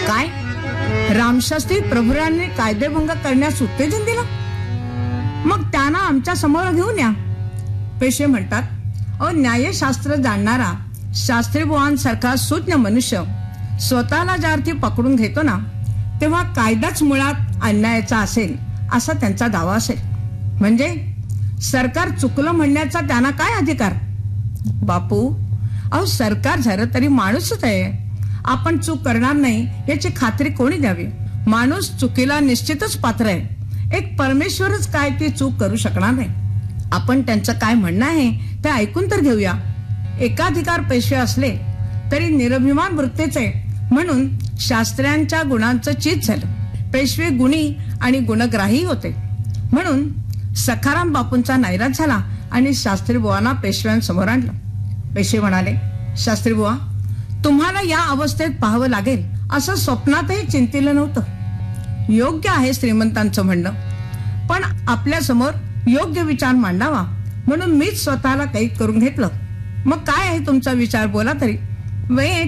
काय रामशास्त्री प्रभुरांनी कायदेभंग करण्यास उत्तेजन दिलं? मग त्यांना आमच्या समोर घेऊन या. पेशवे म्हणतात, न्यायशास्त्र जाणणारा शास्त्रीबुवांसारखा सुज्ञ मनुष्य स्वतःला ज्या अर्थी पकडून घेतो ना, तेव्हा कायदाच मुळात अन्यायाचा असेल असा त्यांचा दावा असेल. म्हणजे सरकार चुकलं म्हणण्याचा त्यांना काय अधिकार? बापू, सरकार झालं तरी माणूसच आहे. आपण चूक करणार नाही याची खात्री कोणी द्यावी? माणूस चुकीला निश्चितच पात्र आहे. एक परमेश्वरच काय ती चूक करू शकणार नाही. आपण त्यांचं काय म्हणणं आहे ते ऐकून तर घेऊया. एकाधिकार पेशवे असले तरी निरभिमान वृत्तीचे म्हणून शास्त्र्यांच्या गुणांचं चीज झालं. पेशवे गुणी आणि गुणग्राही होते म्हणून सखाराम बापूंचा नैराश झाला आणि शास्त्री बुवांना पेशव्यांसमोर आणलं. पेशवे म्हणाले, शास्त्री बुवा, तुम्हाला या अवस्थेत पाहावं लागेल असं स्वप्नातही चिंतिलं नव्हतं. योग्य आहे श्रीमंतांचं म्हणणं, पण आपल्या समोर योग्य विचार मांडावा म्हणून मीच स्वतःला कैद करून घेतलं. मग काय आहे तुमचा विचार, बोला तरी.